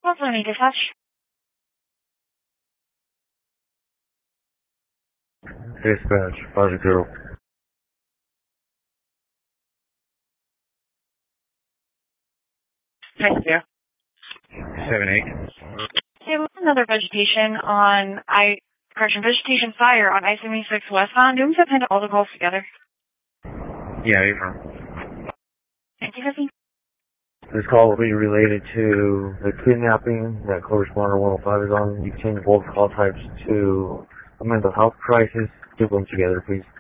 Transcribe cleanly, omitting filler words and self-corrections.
Also need dispatch. Dispatch, 5-0. Thank you. 7-8. Okay, what's another vegetation vegetation fire on I-76 westbound. Do we have to all the calls together? Yeah, you're fine. Thank you, Chrissy. This call will be related to the kidnapping that correspondent 105 is on. You can change both call types to a mental health crisis. Do them together, please.